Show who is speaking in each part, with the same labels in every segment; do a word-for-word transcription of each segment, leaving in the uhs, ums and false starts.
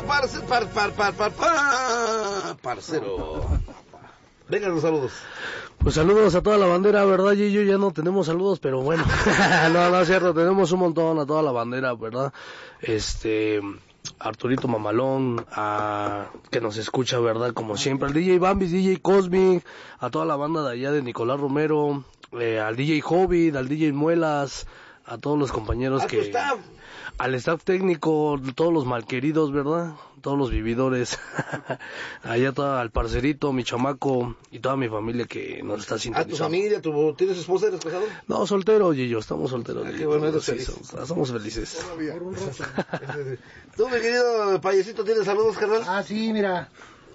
Speaker 1: parce, par, par, par, par, par, parcero. Vengan los saludos.
Speaker 2: Pues saludos a toda la bandera, ¿verdad, Gillo? Ya no tenemos saludos, pero bueno. no, no es cierto, tenemos un montón a toda la bandera, ¿verdad? Este... Arturito Mamalón, a que nos escucha, ¿verdad? Como siempre, al D J Bambis, D J Cosmic, a toda la banda de allá de Nicolás Romero, eh, al D J Hobbit, al D J Muelas, a todos los compañeros
Speaker 1: ¿A
Speaker 2: que...
Speaker 1: tu staff?
Speaker 2: Al staff técnico, todos los malqueridos, ¿verdad? Todos los vividores, allá todo, al parcerito, mi chamaco y toda mi familia que nos está sintonizando.
Speaker 1: ¿A tu familia? ¿Tu, ¿Tienes esposa? ¿Eres casado?
Speaker 2: No, soltero, Gillo, estamos solteros.
Speaker 1: Ah, qué bueno, eres
Speaker 2: sí,
Speaker 1: feliz.
Speaker 2: somos, somos felices.
Speaker 1: ¿Tú, mi querido payasito, tienes saludos, carnal?
Speaker 3: Ah, sí, mira,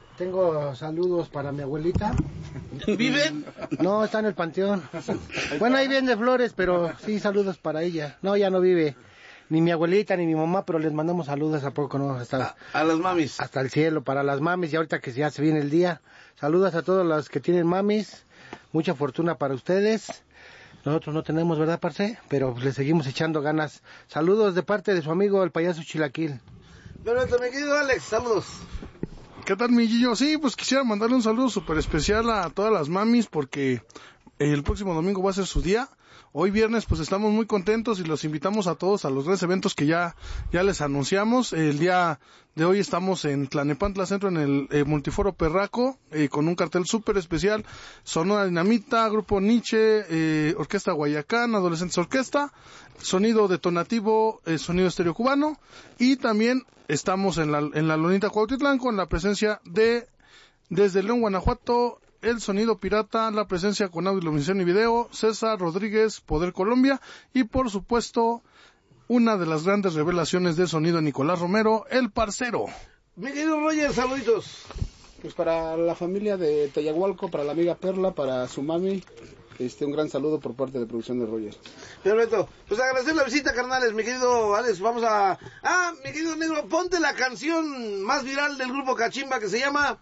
Speaker 3: tengo saludos para mi abuelita.
Speaker 1: ¿Viven?
Speaker 3: No, está en el panteón. Bueno, ahí vende flores, pero sí, saludos para ella. No, ya no vive. Ni mi abuelita ni mi mamá, pero les mandamos saludos a poco, ¿no? Hasta,
Speaker 1: a, a las mamis.
Speaker 3: Hasta el cielo, para las mamis, y ahorita que ya se viene el día. Saludos a todos los que tienen mamis. Mucha fortuna para ustedes. Nosotros no tenemos, ¿verdad, parce? Pero pues, le seguimos echando ganas. Saludos de parte de su amigo el payaso Chilaquil.
Speaker 1: Perfecto, mi querido Alex, saludos.
Speaker 4: ¿Qué tal, mi Gillo? Sí, pues quisiera mandarle un saludo súper especial a todas las mamis porque el próximo domingo va a ser su día. Hoy viernes pues estamos muy contentos y los invitamos a todos a los grandes eventos que ya ya les anunciamos. El día de hoy estamos en Tlanepantla Centro en el eh, Multiforo Perraco eh, con un cartel súper especial. Sonora Dinamita, Grupo Nietzsche, eh, Orquesta Guayacán, Adolescentes Orquesta, Sonido Detonativo, eh, Sonido Estéreo Cubano, y también estamos en la, en la Lonita Cuautitlán con la presencia de desde León, Guanajuato, El Sonido Pirata, la presencia con audio, iluminación y video, César Rodríguez, Poder Colombia, y por supuesto, una de las grandes revelaciones de sonido, Nicolás Romero, el parcero.
Speaker 1: Mi querido Roger, saluditos.
Speaker 5: Pues para la familia de Teyahualco, para la amiga Perla, para su mami, este un gran saludo por parte de producción de Roger.
Speaker 1: Perfecto, pues agradecer la visita, carnales, mi querido Alex, vamos a... Ah, mi querido Negro, ponte la canción más viral del grupo Cachimba que se llama...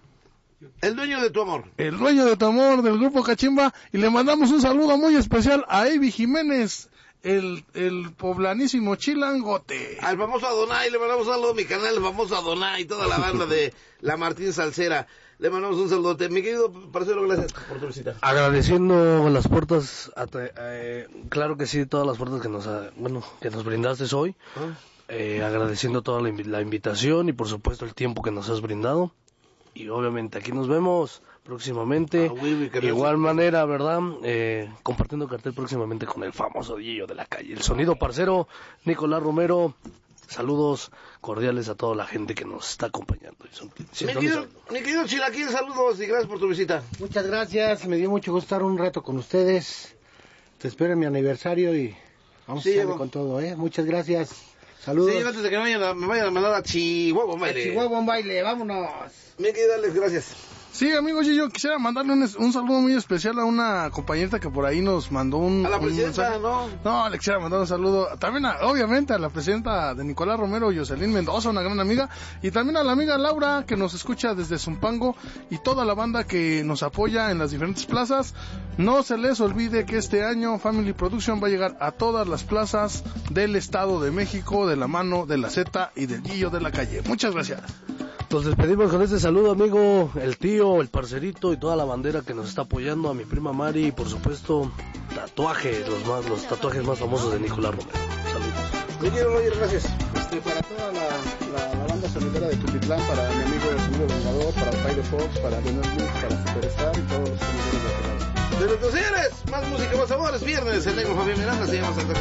Speaker 1: El dueño de tu amor.
Speaker 4: El dueño de tu amor del grupo Cachimba, y le mandamos un saludo muy especial a Evi Jiménez, el, el poblanísimo chilangote.
Speaker 1: Al famoso Adonai, le mandamos un saludo a mi canal, el famoso Adonai, y toda la banda de la Martín Salcera. Le mandamos un saludote. Mi querido parcero, gracias por tu visita.
Speaker 2: Agradeciendo las puertas, eh, claro que sí, todas las puertas que nos, bueno, que nos brindaste hoy. ¿Ah? Eh, agradeciendo toda la, la invitación y por supuesto el tiempo que nos has brindado. Y obviamente aquí nos vemos próximamente,
Speaker 1: ah, oui, oui,
Speaker 2: igual manera, ¿verdad? Eh, compartiendo cartel próximamente con el famoso Gillo de la calle, el sonido parcero, Nicolás Romero. Saludos cordiales a toda la gente que nos está acompañando.
Speaker 1: Mi querido, mi querido Chilaquil, saludos y gracias por tu visita.
Speaker 3: Muchas gracias, me dio mucho gusto estar un rato con ustedes. Te espero en mi aniversario y vamos sí, a salir con todo, ¿eh? Muchas gracias. Saludos.
Speaker 1: Sí, antes de que me vayan a, me vayan a mandar a Chihuahua un baile.
Speaker 3: A Chihuahua un baile, vámonos.
Speaker 1: Mi querido Alex, gracias.
Speaker 4: Sí, amigo Gillo, quisiera mandarle un, un saludo muy especial a una compañerita que por ahí nos mandó un...
Speaker 1: A la presidenta,
Speaker 4: un
Speaker 1: ¿no?
Speaker 4: No, le quisiera mandar un saludo también, a, obviamente, a la presidenta de Nicolás Romero, Jocelyn Mendoza, una gran amiga, y también a la amiga Laura, que nos escucha desde Zumpango, y toda la banda que nos apoya en las diferentes plazas. No se les olvide que este año Family Production va a llegar a todas las plazas del Estado de México, de la mano de la Z y del Gillo de la calle. Muchas gracias.
Speaker 2: Nos despedimos con este saludo, amigo, el tío, el parcerito y toda la bandera que nos está apoyando, a mi prima Mari y por supuesto tatuajes, los más, los tatuajes más famosos de Nicolás Romero. Saludos.
Speaker 1: Mi querido Roger, gracias.
Speaker 5: Este, para toda la, la, la banda sonidera de Tutitlán, para mi amigo el Sonido Vengador, para Fire Fox, para Leonard Luke, para Superstar y todos los sonideros de la
Speaker 1: de los señores, más música, más amores, viernes, el negro Fabián Miranda se llama Santa